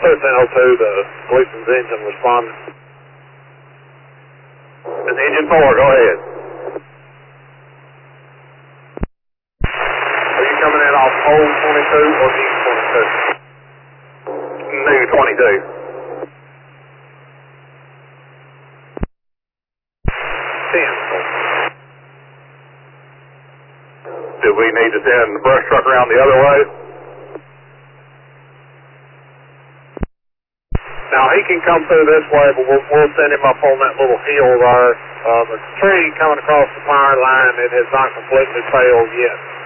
1302, the Gleason's engine responding. It's engine 4, go ahead. Are you coming in off old 22 or new 22? New 22. 10. Do we need to send the brush truck around the other way? Now he can come through this way, but we'll send him up on that little hill there. The tree coming across the power line, it has not completely failed yet.